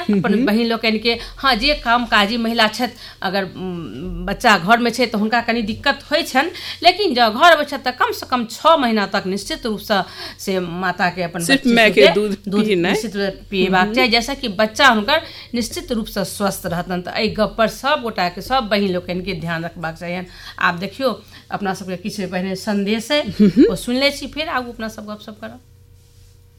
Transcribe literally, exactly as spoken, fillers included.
अपन बहिन लोकनि के हाँ जे काम काजी महिला छथि अगर बच्चा घर में छै तो हुनका कनी दिक्कत होइ छन, लेकिन जब घर में छथि त कम से कम छह महीना तक निश्चित रूप से से माता के अपन सिर्फ माय के दूध दूध निश्चित पीबाक चाहिए, जैसे कि बच्चा हुनकर निश्चित रूप से स्वस्थ रहतन। त एहि गप पर सब गोटा के सब बहिन लोकनि के ध्यान रखबाक चाहिए। आप देखियो अपना सबके किछु पहिने संदेश है वो सुन ले छी, फिर आगू अपना सब गप सब करब।